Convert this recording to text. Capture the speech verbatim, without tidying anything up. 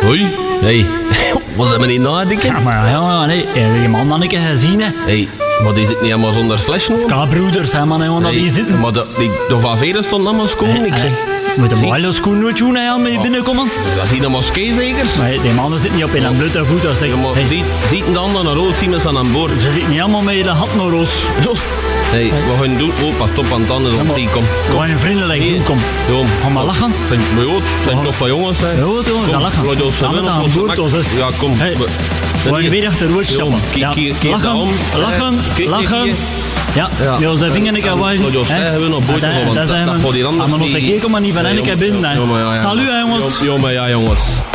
Hoi. Hey. Was dat niet nadenken? Ja, maar ja, nee. Die man had ik gezien, hè. Hey. Maar die zit niet helemaal zonder slash nog? Ska-broeders, hè, man, hè, dat die zitten. Maar de, die, de Van Veren stond allemaal schoon, ik zeg. Moet de hele schoen nooit doen, hè, met die binnenkomen? Dat is hier een moskee, zeker? Maar die mannen zitten niet op in een blote voet, dat zeg. Maar ziet, ziet de handen naar roos, zien we ze aan boord. Ze zitten niet allemaal met de hat naar roos. Hey, wat gaan we doen? Oh, pas op aan het tanden, dan zie ik, kom. Kom een vriendelijk doen, kom. Jom. Ga maar lachen. Zijn, maar joh, zijn toch van jongens, hè? Ja, jongens, ga lachen. Laat ons Samen aan boord, ons, hè. Ja, kom. Hey. We gaan weer achter de woord stappen. Ja, lachen, lachen, lachen. Ja, ja. ja, zijn vinger ik aan waar. Dat hebben we nog boeit nog, want dat gaat die anders niet. Maar nog te kijken, maar niet van hen, ik heb binnen. Salut, hè, jongens. Ja, maar ja, jongens.